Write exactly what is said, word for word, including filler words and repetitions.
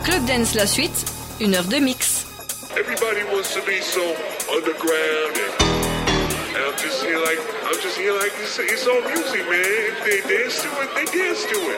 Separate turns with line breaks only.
Club Dance la suite, une heure de mix.
Everybody wants to be so underground and, and I'm just here like I'm just here like it's, it's all music, man. If they dance to it, they dance to it.